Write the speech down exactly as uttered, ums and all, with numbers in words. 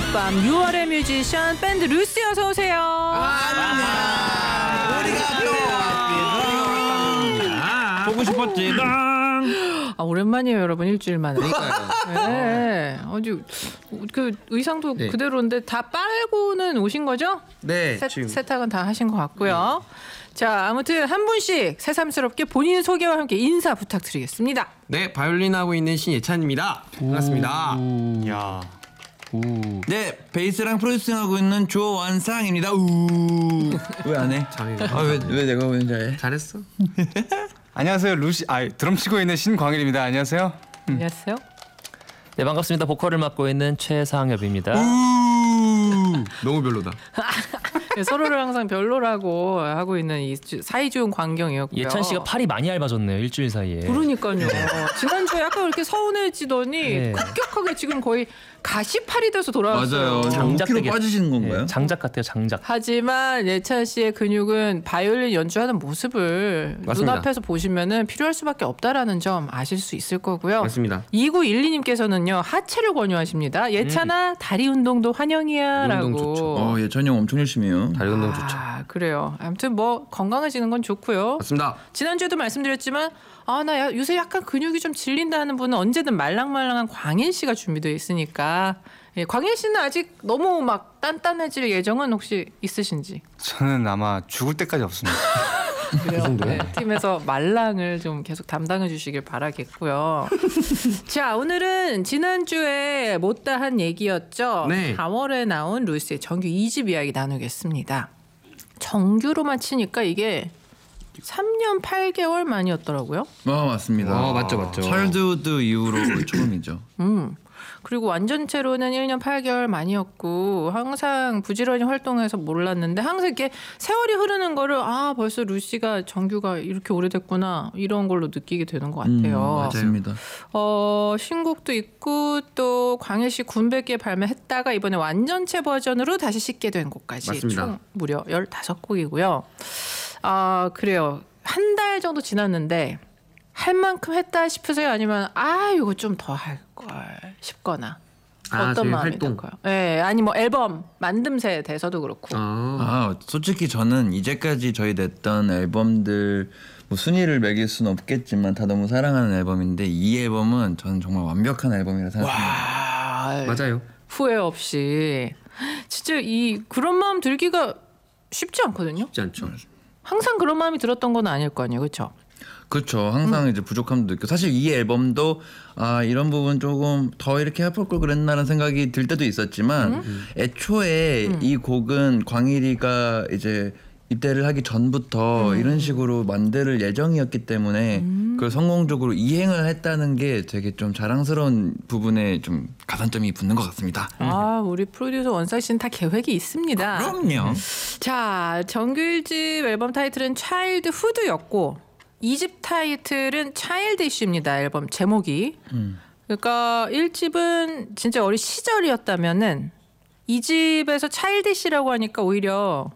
밤 유월의 뮤지션 밴드 루시 어서 오세요. 안녕. 우리가 또 왔습니다. 보고 싶었지. 아, 오랜만이에요, 여러분. 일주일 만에. 네. 아주 그 의상도 네. 그대로인데 다 빨고는 오신 거죠? 네, 세, 지금 세탁은 다 하신 것 같고요. 자, 아무튼 한 분씩 새삼스럽게 본인 소개와 함께 인사 부탁드리겠습니다. 네, 바이올린 하고 있는 신예찬입니다. 반갑습니다. 야. 네, 베이스랑 프로듀싱하고 있는 조원상입니다. 우. 왜 안 해? 잘해. 아, 왜, 왜 내가 혼자 해? 잘했어. 안녕하세요. 루시 아 드럼 치고 있는 신광일입니다. 안녕하세요. 안녕하세요. 네, 반갑습니다. 보컬을 맡고 있는 최상엽입니다. 너무 별로다. 네, 서로를 항상 별로라고 하고 있는 이 사이 좋은 광경이었고요. 예찬 씨가 팔이 많이 얇아졌네요. 일주일 사이에. 그러니까요. 지난주에 약간 이렇게 서운해지더니 네. 급격하게 지금 거의 가시팔이 돼서 돌아왔어요. 맞아요. 장작 오 킬로 되게- 빠지시는 건가요? 네, 장작 같아요. 장작. 하지만 예찬 씨의 근육은 바이올린 연주하는 모습을 맞습니다. 눈앞에서 보시면은 필요할 수밖에 없다라는 점 아실 수 있을 거고요. 맞습니다. 이구일이 님께서는요 하체를 권유하십니다. 예찬아 다리 운동도 환영이야라고. 운동 좋죠. 어, 예, 전형 엄청 열심히 해요. 다리 운동 좋죠. 아 그래요. 아무튼 뭐 건강해지는 건 좋고요. 맞습니다. 지난주에도 말씀드렸지만 아 나 요새 약간 근육이 좀 질린다 하는 분은 언제든 말랑말랑한 광일 씨가 준비되어 있으니까 예, 광일 씨는 아직 너무 막 단단해질 예정은 혹시 있으신지? 저는 아마 죽을 때까지 없습니다. 그래요. 네, 팀에서 말랑을 좀 계속 담당해 주시길 바라겠고요. 자, 오늘은 지난주에 못다한 얘기였죠. 네. 사월에 나온 루시의 정규 이 집 이야기 나누겠습니다. 정규로만 치니까 이게 삼 년 팔 개월 만이었더라고요. 아, 맞습니다. 아, 맞죠, 맞죠. 차일드우드 이후로 처음이죠. 음. 그리고 완전체로는 일 년 팔 개월 만이었고 항상 부지런히 활동해서 몰랐는데 항상 이렇게 세월이 흐르는 거를 아 벌써 루시가 정규가 이렇게 오래됐구나 이런 걸로 느끼게 되는 것 같아요. 음, 맞습니다. 어, 신곡도 있고 또 광일 씨 군백개 발매했다가 이번에 완전체 버전으로 다시 씻게 된 곡까지 맞습니다. 총 무려 열다섯 곡이고요. 아 그래요. 한 달 정도 지났는데 할 만큼 했다 싶으세요? 아니면 아 이거 좀 더 할 걸 싶거나 아, 어떤 저희 마음이 활동. 들까요? 네, 아니 뭐 앨범 만듦새에 대해서도 그렇고. 아, 아, 솔직히 저는 이제까지 저희 냈던 앨범들 뭐 순위를 매길 수는 없겠지만 다 너무 사랑하는 앨범인데 이 앨범은 저는 정말 완벽한 앨범이라 생각합니다. 와, 맞아요. 후회 없이 진짜 이 그런 마음 들기가 쉽지 않거든요. 쉽지 않죠. 항상 그런 마음이 들었던 건 아닐 거 아니에요, 그렇죠? 그렇죠. 항상 이제 부족함도 느끼고 사실 이 앨범도 아 이런 부분 조금 더 이렇게 해볼 걸 그랬나라는 생각이 들 때도 있었지만 애초에 이 곡은 광일이가 이제 입대를 하기 전부터 이런 식으로 만들 예정이었기 때문에 그걸 성공적으로 이행을 했다는 게 되게 좀 자랑스러운 부분에 좀 가산점이 붙는 것 같습니다. 아, 우리 프로듀서 원상 씨는 다 계획이 있습니다. 그럼요. 자, 정규 일 집 앨범 타이틀은 차일드 후드였고 이 집 타이틀은 차일드 이슈입니다. 앨범 제목이. 음. 그러니까 일 집은 진짜 어린 시절이었다면은 이 집에서 차일드 이슈라고 하니까 오히려